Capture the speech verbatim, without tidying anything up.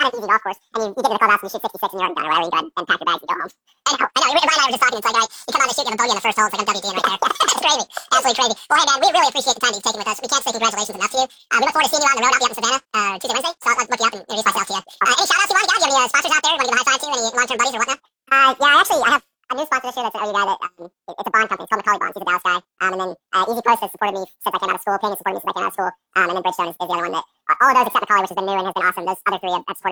kind of easy golf course, and you, you get to the clubhouse and you shoot sixty-six and you're done or whatever, you go ahead and pack your bags and go home. I know, I know. Ryan and I were just talking. It's like, all right, you come on the shoot, you have a bogey on the first hole. It's like I'm WTing right there. That's crazy, absolutely crazy. Well, hey man, we really appreciate the time that you've taken with us. We can't say congratulations enough to you. Uh, we look forward to seeing you on the road. I'll be up in Savannah uh, Tuesday, Wednesday, so I'll, I'll look you up and introduce myself to you. Uh, any shout outs you want to give? Do you have any uh, sponsors out there you want to give a high five to? Any long term buddies or whatnot? Uh, yeah, actually, I have a new sponsor this year. That's an O U guy that um, it, it's a bond company. It's called McCauley Bonds. He's a Dallas guy. Um, and then uh, Easy Post has supported me since I came out of school. Ping has supported me since I came out of school. Um, and then Bridgestone is, is the other one that uh, all of those except McCauley, which has been new and has been awesome. Those other three have, have supported